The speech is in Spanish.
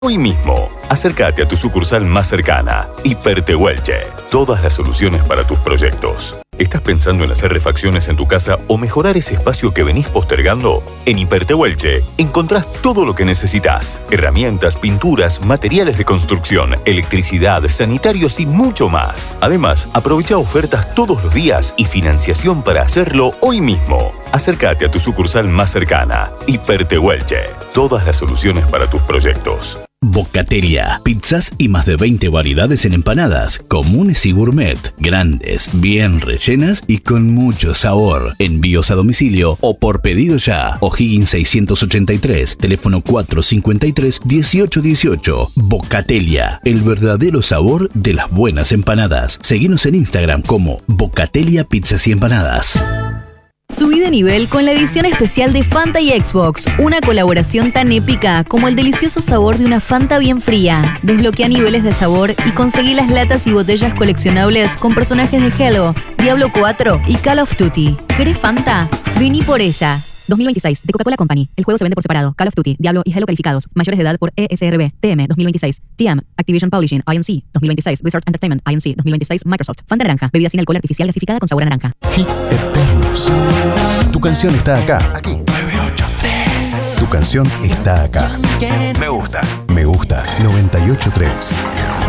Hoy mismo, acércate a tu sucursal más cercana, Hipertehuelche. Todas las soluciones para tus proyectos. ¿Estás pensando en hacer refacciones en tu casa o mejorar ese espacio que venís postergando? En Hipertehuelche encontrás todo lo que necesitas. Herramientas, pinturas, materiales de construcción, electricidad, sanitarios y mucho más. Además, aprovecha ofertas todos los días y financiación para hacerlo hoy mismo. Acércate a tu sucursal más cercana, Hipertehuelche. Todas las soluciones para tus proyectos. Bocatelia, pizzas y más de 20 variedades en empanadas, comunes y gourmet, grandes, bien rellenas y con mucho sabor. Envíos a domicilio o por pedido ya. O'Higgins 683, teléfono 453-1818. Bocatelia, el verdadero sabor de las buenas empanadas. Seguinos en Instagram como Bocatelia Pizzas y Empanadas. Subí de nivel con la edición especial de Fanta y Xbox, una colaboración tan épica como el delicioso sabor de una Fanta bien fría. Desbloquea niveles de sabor y conseguí las latas y botellas coleccionables con personajes de Halo, Diablo 4 y Call of Duty. ¿Querés Fanta? Vení por ella. 2026, de Coca-Cola Company. El juego se vende por separado. Call of Duty, Diablo y Halo calificados. Mayores de edad por ESRB. TM 2026. TM, Activision Publishing, INC 2026. Blizzard Entertainment, INC 2026. Microsoft. Fanta naranja. Bebida sin alcohol artificial gasificada con sabor a naranja. Hits eternos. Tu canción está acá. Aquí. 983. Tu canción está acá. Me gusta. Me gusta. 983.